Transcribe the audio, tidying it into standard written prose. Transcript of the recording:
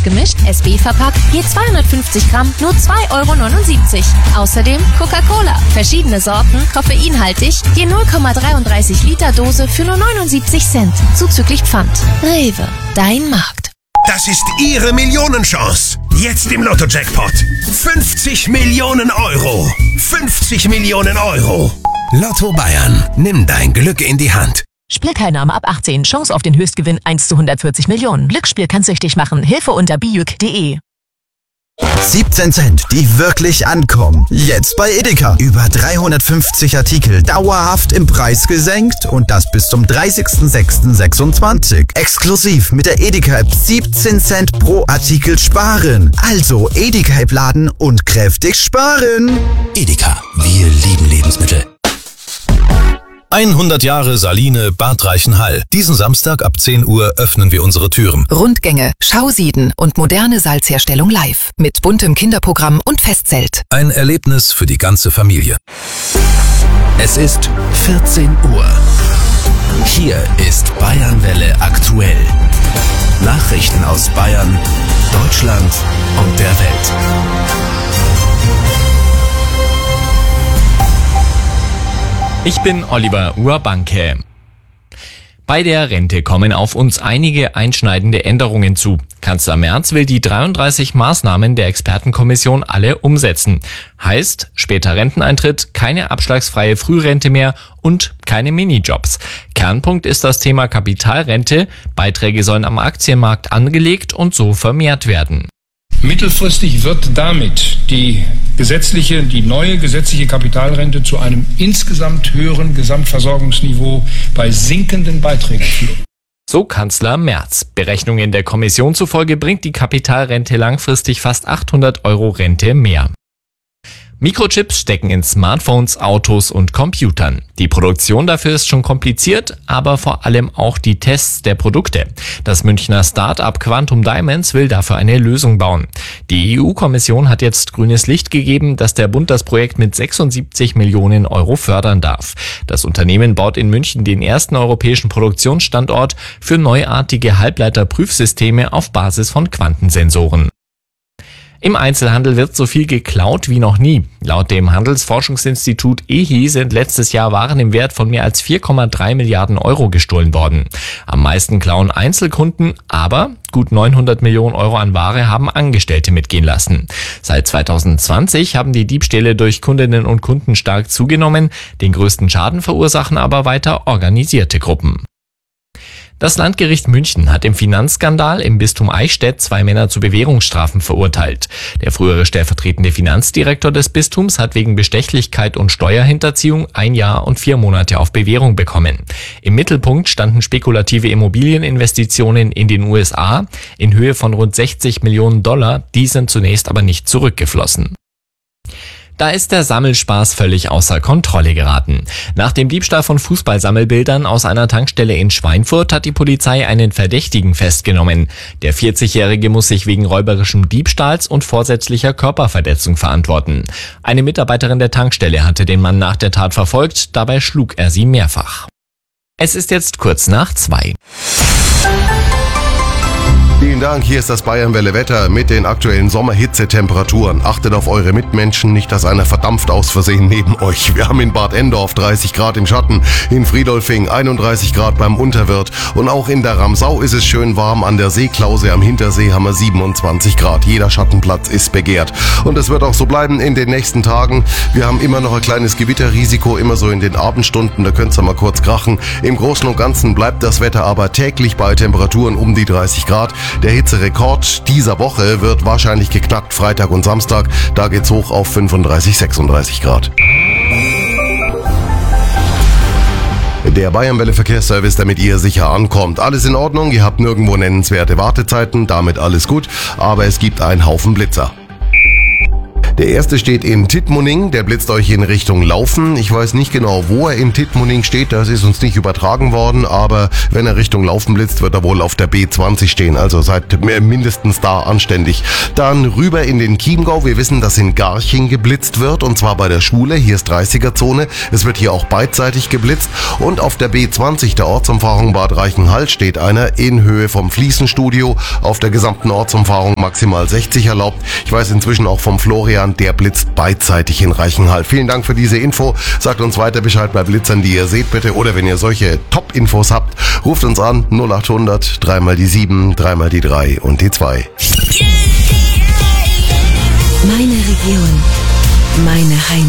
Frischgemisch, SB verpackt, je 250 Gramm, nur 2,79 €. Außerdem Coca-Cola, verschiedene Sorten, koffeinhaltig, je 0,33 Liter Dose für nur 79 Cent, zuzüglich Pfand. Rewe, dein Markt. Das ist Ihre Millionenchance. Jetzt im Lotto-Jackpot. 50 Millionen Euro. 50 Millionen Euro. Lotto Bayern. Nimm dein Glück in die Hand. Spielteilnahme ab 18. Chance auf den Höchstgewinn 1 zu 140 Millionen. Glücksspiel kann süchtig machen. Hilfe unter bijuk.de. 17 Cent, die wirklich ankommen. Jetzt bei Edeka. Über 350 Artikel dauerhaft im Preis gesenkt und das bis zum 30.06.26. Exklusiv mit der Edeka-App 17 Cent pro Artikel sparen. Also Edeka-App laden und kräftig sparen. Edeka, wir lieben Lebensmittel. 100 Jahre Saline Bad Reichenhall. Diesen Samstag ab 10 Uhr öffnen wir unsere Türen. Rundgänge, Schausieden und moderne Salzherstellung live. Mit buntem Kinderprogramm und Festzelt. Ein Erlebnis für die ganze Familie. Es ist 14 Uhr. Hier ist Bayernwelle aktuell. Nachrichten aus Bayern, Deutschland und der Welt. Ich bin Oliver Urbanke. Bei der Rente kommen auf uns einige einschneidende Änderungen zu. Kanzler Merz will die 33 Maßnahmen der Expertenkommission alle umsetzen. Heißt, später Renteneintritt, keine abschlagsfreie Frührente mehr und keine Minijobs. Kernpunkt ist das Thema Kapitalrente. Beiträge sollen am Aktienmarkt angelegt und so vermehrt werden. Mittelfristig wird damit die neue gesetzliche Kapitalrente zu einem insgesamt höheren Gesamtversorgungsniveau bei sinkenden Beiträgen führen. So Kanzler Merz. Berechnungen der Kommission zufolge bringt die Kapitalrente langfristig fast 800 € Rente mehr. Mikrochips stecken in Smartphones, Autos und Computern. Die Produktion dafür ist schon kompliziert, aber vor allem auch die Tests der Produkte. Das Münchner Start-up Quantum Diamonds will dafür eine Lösung bauen. Die EU-Kommission hat jetzt grünes Licht gegeben, dass der Bund das Projekt mit 76 Millionen € fördern darf. Das Unternehmen baut in München den ersten europäischen Produktionsstandort für neuartige Halbleiterprüfsysteme auf Basis von Quantensensoren. Im Einzelhandel wird so viel geklaut wie noch nie. Laut dem Handelsforschungsinstitut EHI sind letztes Jahr Waren im Wert von mehr als 4,3 Milliarden € gestohlen worden. Am meisten klauen Einzelkunden, aber gut 900 Millionen € an Ware haben Angestellte mitgehen lassen. Seit 2020 haben die Diebstähle durch Kundinnen und Kunden stark zugenommen, den größten Schaden verursachen aber weiter organisierte Gruppen. Das Landgericht München hat im Finanzskandal im Bistum Eichstätt 2 Männer zu Bewährungsstrafen verurteilt. Der frühere stellvertretende Finanzdirektor des Bistums hat wegen Bestechlichkeit und Steuerhinterziehung 1 Jahr und 4 Monate auf Bewährung bekommen. Im Mittelpunkt standen spekulative Immobilieninvestitionen in den USA in Höhe von rund 60 Millionen $. Die sind zunächst aber nicht zurückgeflossen. Da ist der Sammelspaß völlig außer Kontrolle geraten. Nach dem Diebstahl von Fußballsammelbildern aus einer Tankstelle in Schweinfurt hat die Polizei einen Verdächtigen festgenommen. Der 40-Jährige muss sich wegen räuberischen Diebstahls und vorsätzlicher Körperverletzung verantworten. Eine Mitarbeiterin der Tankstelle hatte den Mann nach der Tat verfolgt, dabei schlug er sie mehrfach. Es ist jetzt kurz nach 2. Vielen Dank, hier ist das Bayernwelle Wetter mit den aktuellen Sommerhitzetemperaturen. Achtet auf eure Mitmenschen, nicht dass einer verdampft aus Versehen neben euch. Wir haben in Bad Endorf 30 Grad im Schatten, in Friedolfing 31 Grad beim Unterwirt und auch in der Ramsau ist es schön warm. An der Seeklause am Hintersee haben wir 27 Grad. Jeder Schattenplatz ist begehrt. Und es wird auch so bleiben in den nächsten Tagen. Wir haben immer noch ein kleines Gewitterrisiko, immer so in den Abendstunden, da könnt ihr mal kurz krachen. Im Großen und Ganzen bleibt das Wetter aber täglich bei Temperaturen um die 30 Grad. Der Hitzerekord dieser Woche wird wahrscheinlich geknackt, Freitag und Samstag. Da geht's hoch auf 35, 36 Grad. Der Bayernwelle Verkehrsservice, damit ihr sicher ankommt. Alles in Ordnung, ihr habt nirgendwo nennenswerte Wartezeiten, damit alles gut, aber es gibt einen Haufen Blitzer. Der erste steht in Tittmoning, der blitzt euch in Richtung Laufen. Ich weiß nicht genau, wo er in Tittmoning steht, das ist uns nicht übertragen worden, aber wenn er Richtung Laufen blitzt, wird er wohl auf der B20 stehen, also seid mindestens da anständig. Dann rüber in den Chiemgau, wir wissen, dass in Garching geblitzt wird, und zwar bei der Schule, hier ist 30er-Zone, es wird hier auch beidseitig geblitzt, und auf der B20, der Ortsumfahrung Bad Reichenhall, steht einer in Höhe vom Fliesenstudio, auf der gesamten Ortsumfahrung maximal 60 erlaubt. Ich weiß inzwischen auch vom Florian, der blitzt beidseitig in Reichenhall. Vielen Dank für diese Info. Sagt uns weiter Bescheid bei Blitzern, die ihr seht, bitte. Oder wenn ihr solche Top-Infos habt, ruft uns an 0800 3 mal die 7, 3 mal die 3 und die 2. Meine Region, meine Heimat.